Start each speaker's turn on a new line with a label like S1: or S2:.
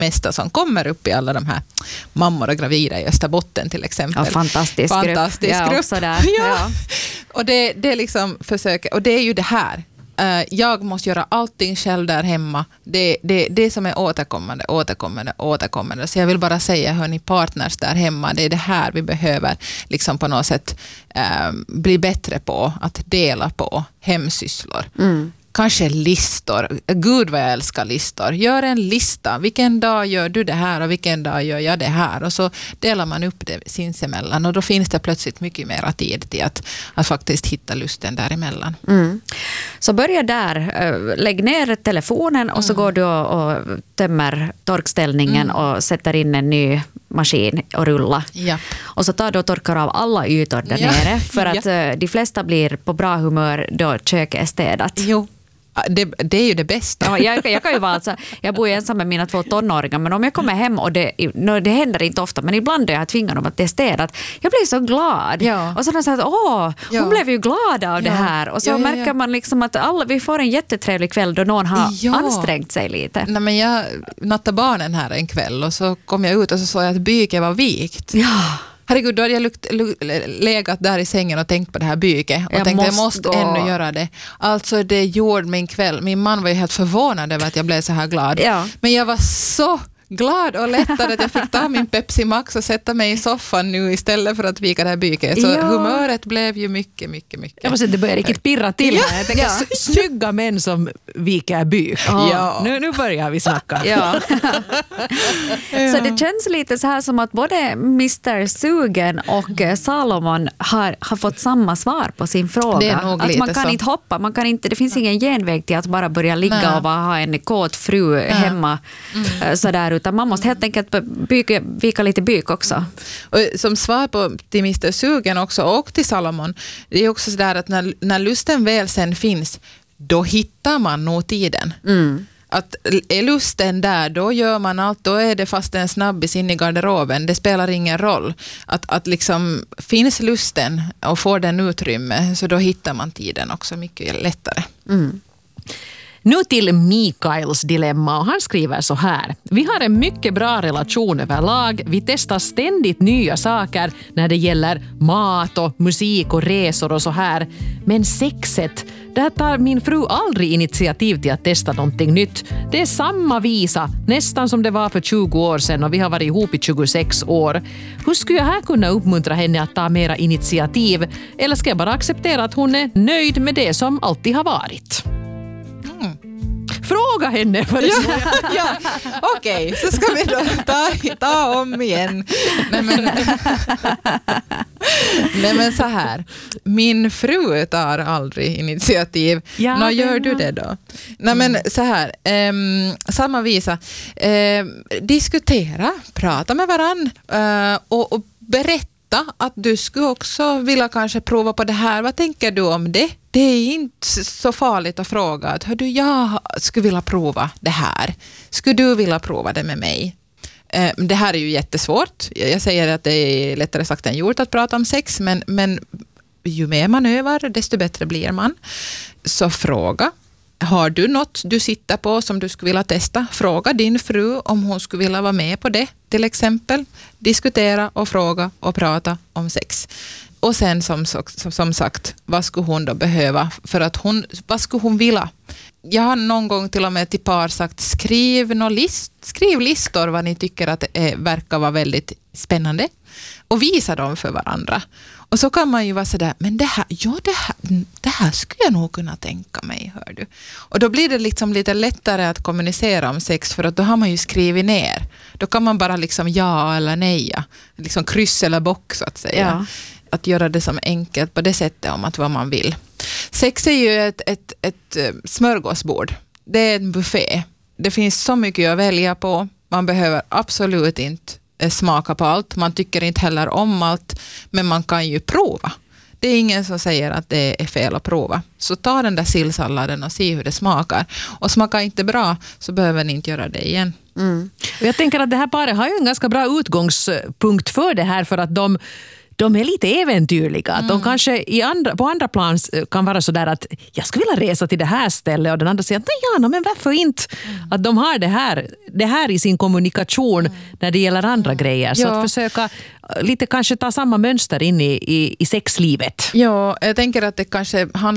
S1: mesta som kommer upp i alla de här mammor och gravida i Österbotten till exempel.
S2: Ja, fantastisk grupp. Också där.
S1: Ja. Och det är liksom försöker, och det är ju det här. Jag måste göra allting själv där hemma. Det som är återkommande. Så jag vill bara säga, hörni, partners där hemma, det är det här vi behöver liksom på något sätt bli bättre på, att dela på hemsysslor. Kanske listor. Gud vad jag älskar listor. Gör en lista. Vilken dag gör du det här och vilken dag gör jag det här? Och så delar man upp det sinsemellan. Och då finns det plötsligt mycket mer tid till att faktiskt hitta lusten däremellan.
S2: Så börja där. Lägg ner telefonen och så går du och tömmer torkställningen och sätter in en ny maskin och rulla.
S1: Ja.
S2: Och så tar du och torkar av alla ytor där nere. För att de flesta blir på bra humör då köket är städat.
S1: Jo. Det är ju det bästa.
S2: Ja, jag kan ju vara alltså, jag bor ju ensam med mina 2 tonåringar, men om jag kommer hem och det händer inte ofta, men ibland är jag tvingad om att det är städat, jag blir så glad. Ja. Och så har jag sagt, hon blev ju glad av det här. Och så märker man liksom att vi får en jättetrevlig kväll då någon har ansträngt sig lite.
S1: Nej, men jag nattade barnen här en kväll och så kom jag ut och så såg jag att byket var vikt.
S2: Ja.
S1: Herregud, då hade jag legat där i sängen och tänkt på det här byket. Och tänkte, jag måste ännu göra det. Alltså, det gjorde min kväll. Min man var ju helt förvånad över att jag blev så här glad. Ja. Men jag var så glad och lättad att jag fick ta min Pepsi Max och sätta mig i soffan nu istället för att vika det här byket. Så humöret blev ju mycket.
S3: Jag måste säga, det börjar riktigt pirra till här. Jag tänker, snygga män som viker byk. Ja. Nu börjar vi snacka.
S2: Ja. Så det känns lite så här som att både Mr. Sugen och Salomon har fått samma svar på sin fråga.
S1: Det är nog
S2: att
S1: lite
S2: man kan
S1: så.
S2: inte hoppa, det finns ingen genväg till att bara börja ligga och ha en kåt fru hemma sådär, utan man måste helt enkelt vika lite byk också.
S1: Och som svar på till Mr. Sugen också och till Salomon, det är också så där att när lusten väl sen finns, då hittar man nog tiden. Att är lusten där, då gör man allt, då är det fast en snabbis in i garderoben, det spelar ingen roll. Att liksom finns lusten och får den utrymme, så då hittar man tiden också mycket lättare.
S3: Nu till Mikaels dilemma, och han skriver så här. Vi har en mycket bra relation överlag. Vi testar ständigt nya saker när det gäller mat och musik och resor och så här. Men sexet, där tar min fru aldrig initiativ till att testa någonting nytt. Det är samma visa, nästan som det var för 20 år sedan, och vi har varit ihop i 26 år. Hur skulle jag här kunna uppmuntra henne att ta mera initiativ? Eller ska jag bara acceptera att hon är nöjd med det som alltid har varit? Fråga henne.
S1: Okej, så ska vi då ta om igen. Nej men så här. Min fru tar aldrig initiativ. Nå, gör du det då? Nej men så här. Samma visa. Diskutera, prata med varann och berätta att du skulle också vilja kanske prova på det här. Vad tänker du om det? Det är inte så farligt att fråga att hör du, jag skulle vilja prova det här. Skulle du vilja prova det med mig? Det här är ju jättesvårt. Jag säger att det är lättare sagt än gjort att prata om sex, men ju mer man övar, desto bättre blir man. Så fråga. Har du något du sitter på som du skulle vilja testa? Fråga din fru om hon skulle vilja vara med på det, till exempel. Diskutera och fråga och prata om sex. Och sen som sagt, vad skulle hon då behöva? Vad skulle hon vilja? Jag har någon gång till och med till par sagt, skriv listor vad ni tycker att det verkar vara väldigt spännande. Och visa dem för varandra. Och så kan man ju vara sådär, men det här skulle jag nog kunna tänka mig, hör du. Och då blir det liksom lite lättare att kommunicera om sex, för att då har man ju skrivit ner. Då kan man bara liksom ja eller nej, liksom kryss eller bock så att säga. Ja. Att göra det som enkelt på det sättet om att vad man vill. Sex är ju ett smörgåsbord. Det är en buffé. Det finns så mycket att välja på. Man behöver absolut inte smaka på allt. Man tycker inte heller om allt. Men man kan ju prova. Det är ingen som säger att det är fel att prova. Så ta den där sillsalladen och se hur det smakar. Och smakar inte bra så behöver ni inte göra det igen.
S3: Jag tänker att det här paret har ju en ganska bra utgångspunkt för det här, för att de de är lite äventyrliga. Att de kanske på andra plan kan vara så där att jag skulle vilja resa till det här stället och den andra säger att men varför inte? Att de har det här i sin kommunikation när det gäller andra grejer. Så att försöka lite kanske ta samma mönster in i sexlivet.
S1: Ja, jag tänker att det kanske handlar